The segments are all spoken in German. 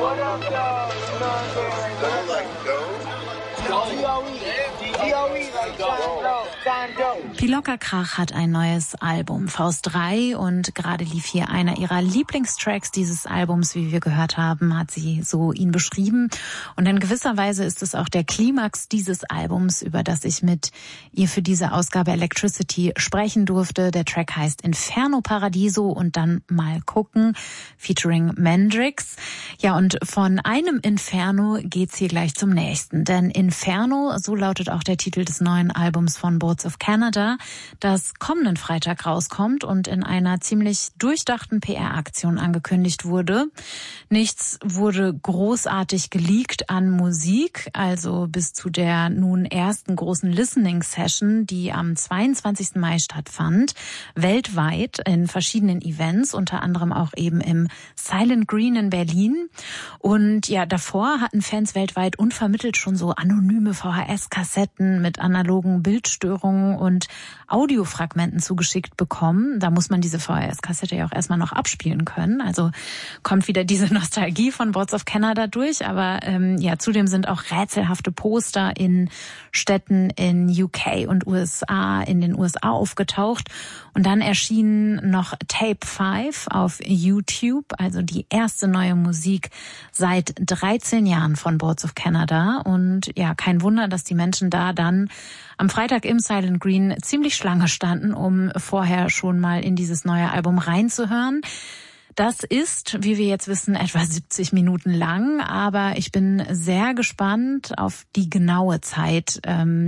Pilocka Krach hat ein neues Album, Faust 3, und gerade lief hier einer ihrer Lieblingstracks dieses Albums, wie wir gehört haben, hat sie so ihn beschrieben. Und in gewisser Weise ist es auch der Klimax dieses Albums, über das ich mit ihr für diese Ausgabe Electricity sprechen durfte. Der Track heißt Inferno Paradiso und dann mal gucken, featuring Mendrix. Ja, und von einem Inferno geht's hier gleich zum nächsten, denn Inferno, so lautet auch der Titel des neuen Albums von Boards of Canada, das kommenden Freitag rauskommt und in einer ziemlich durchdachten PR-Aktion angekündigt wurde. Nichts wurde großartig geleakt an Musik, also bis zu der nun ersten großen Listening-Session, die am 22. Mai stattfand, weltweit in verschiedenen Events, unter anderem auch eben im Silent Green in Berlin. Und ja, davor hatten Fans weltweit unvermittelt schon so anonyme VHS-Kassetten mit analogen Bildstörungen und Audiofragmenten zugeschickt bekommen. Da muss man diese VHS-Kassette ja auch erstmal noch abspielen können. Also kommt wieder diese Nostalgie von Boards of Canada durch. Aber ja, zudem sind auch rätselhafte Poster in Städten in UK und USA, in den USA aufgetaucht. Und dann erschien noch Tape 5 auf YouTube, also die erste neue Musik seit 13 Jahren von Boards of Canada. Und ja, kein Wunder, dass die Menschen da dann am Freitag im Silent Green ziemlich Schlange standen, um vorher schon mal in dieses neue Album reinzuhören. Das ist, wie wir jetzt wissen, etwa 70 Minuten lang, aber ich bin sehr gespannt auf die genaue Zeit,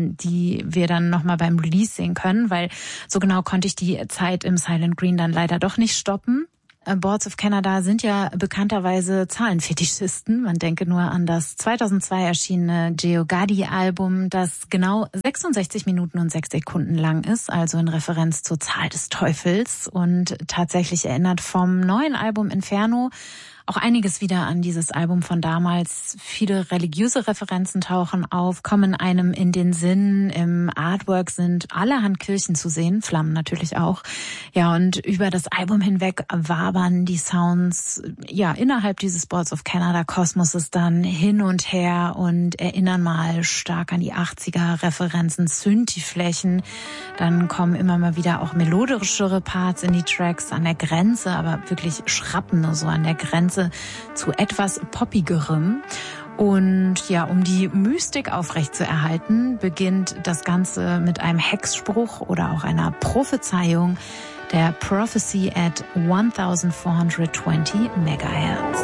die wir dann nochmal beim Release sehen können, weil so genau konnte ich die Zeit im Silent Green dann leider doch nicht stoppen. Boards of Canada sind ja bekannterweise Zahlenfetischisten. Man denke nur an das 2002 erschienene Geogadi-Album, das genau 66 Minuten und 6 Sekunden lang ist, also in Referenz zur Zahl des Teufels, und tatsächlich erinnert vom neuen Album Inferno auch einiges wieder an dieses Album von damals. Viele religiöse Referenzen tauchen auf, kommen einem in den Sinn. Im Artwork sind allerhand Kirchen zu sehen, Flammen natürlich auch. Ja, und über das Album hinweg wabern die Sounds ja innerhalb dieses Boards of Canada Kosmoses dann hin und her und erinnern mal stark an die 80er Referenzen, Synthi-Flächen. Dann kommen immer mal wieder auch melodischere Parts in die Tracks an der Grenze, aber wirklich schrappende, so an der Grenze zu etwas poppigerem. Und ja, um die Mystik aufrechtzuerhalten, beginnt das Ganze mit einem Hexspruch oder auch einer Prophezeiung, der Prophecy at 1420 Megahertz.